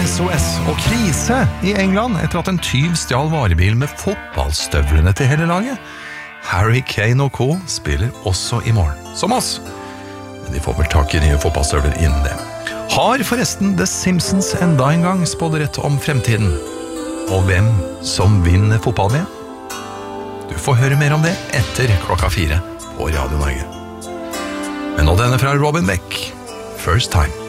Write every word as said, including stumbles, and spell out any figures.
S O S og krise i England etter at en tyv stjal varebil med fotballstøvlene til hele laget. Harry Kane og Co. spiller også i morgen, som oss. Men de får vel tak i nye fotballstøvler innen det. Har forresten The Simpsons enda en gang spådd rett om fremtiden? Og hvem som vinner fotball-V M? Du får høre mer om det etter klokka fire på Radio Norge. Men nå denne fra Robin Beck, First Time.